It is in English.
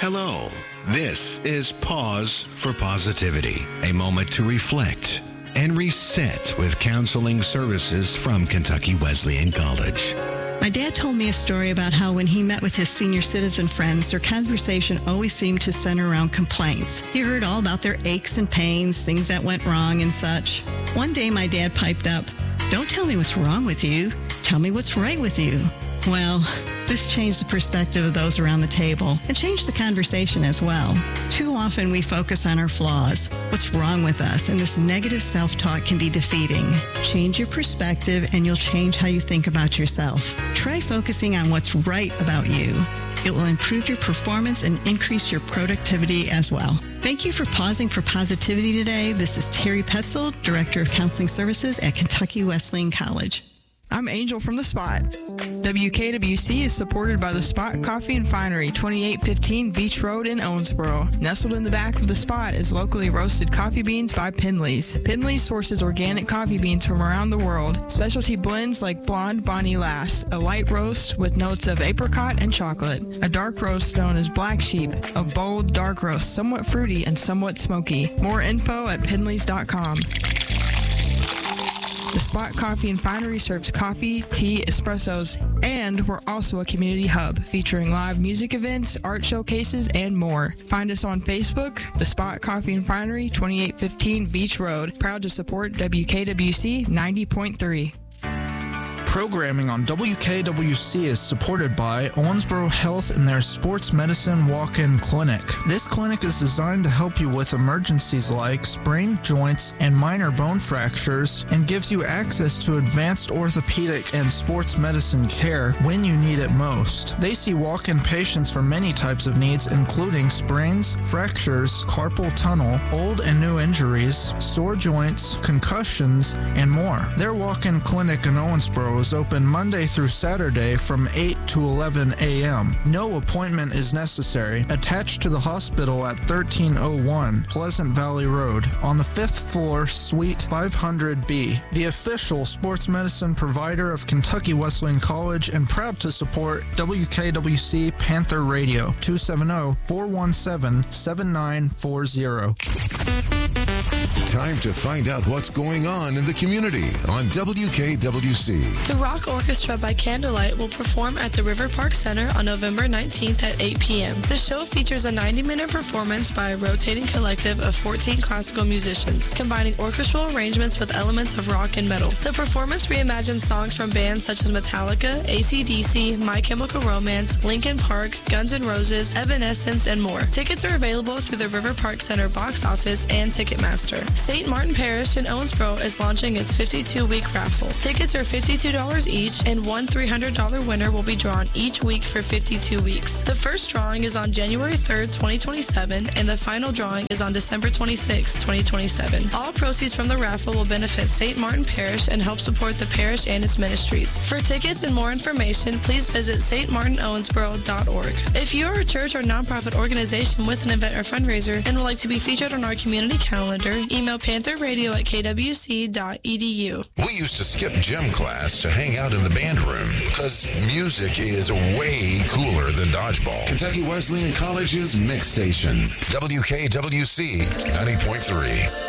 Hello. This is Pause for Positivity, a moment to reflect and reset with counseling services from Kentucky Wesleyan College. My dad told me a story about how when he met with his senior citizen friends, their conversation always seemed to center around complaints. He heard all about their aches and pains, things that went wrong and such. One day my dad piped up, "Don't tell me what's wrong with you. Tell me what's right with you." Well, this changed the perspective of those around the table and changed the conversation as well. Too often we focus on our flaws, what's wrong with us, and this negative self-talk can be defeating. Change your perspective and you'll change how you think about yourself. Try focusing on what's right about you. It will improve your performance and increase your productivity as well. Thank you for pausing for positivity today. This is Terry Petzold, Director of Counseling Services at Kentucky Wesleyan College. I'm Angel from The Spot. WKWC is supported by The Spot Coffee and Finery, 2815 Beach Road in Owensboro. Nestled in the back of The Spot is locally roasted coffee beans by Pinley's. Pinley's sources organic coffee beans from around the world. Specialty blends like Blonde Bonnie Lass, a light roast with notes of apricot and chocolate. A dark roast known as Black Sheep, a bold, dark roast, somewhat fruity and somewhat smoky. More info at pinleys.com. The Spot Coffee and Finery serves coffee, tea, espressos, and we're also a community hub featuring live music events, art showcases, and more. Find us on Facebook, The Spot Coffee and Finery, 2815 Beach Road. Proud to support WKWC 90.3. Programming on WKWC is supported by Owensboro Health and their Sports Medicine Walk-In Clinic. This clinic is designed to help you with emergencies like sprained joints and minor bone fractures and gives you access to advanced orthopedic and sports medicine care when you need it most. They see walk-in patients for many types of needs, including sprains, fractures, carpal tunnel, old and new injuries, sore joints, concussions, and more. Their walk-in clinic in Owensboro is open Monday through Saturday from 8 to 11 a.m. No appointment is necessary. Attached to the hospital at 1301 Pleasant Valley Road on the 5th floor, Suite 500B. The official sports medicine provider of Kentucky Wesleyan College and proud to support WKWC Panther Radio, 270-417-7940. Time to find out what's going on in the community on WKWC. The Rock Orchestra by Candlelight will perform at the River Park Center on November 19th at 8 p.m. The show features a 90-minute performance by a rotating collective of 14 classical musicians, combining orchestral arrangements with elements of rock and metal. The performance reimagines songs from bands such as Metallica, AC/DC, My Chemical Romance, Linkin Park, Guns N' Roses, Evanescence, and more. Tickets are available through the River Park Center box office and Ticketmaster. St. Martin Parish in Owensboro is launching its 52-week raffle. Tickets are $52 each, and one $300 winner will be drawn each week for 52 weeks. The first drawing is on January 3rd, 2027, and the final drawing is on December 26, 2027. All proceeds from the raffle will benefit St. Martin Parish and help support the parish and its ministries. For tickets and more information, please visit stmartinowensboro.org. If you are a church or nonprofit organization with an event or fundraiser and would like to be featured on our community calendar, email pantherradio@kwc.edu. We used to skip gym class to hang out in the band room because music is way cooler than dodgeball. Kentucky Wesleyan College's Mix Station, WKWC 90.3.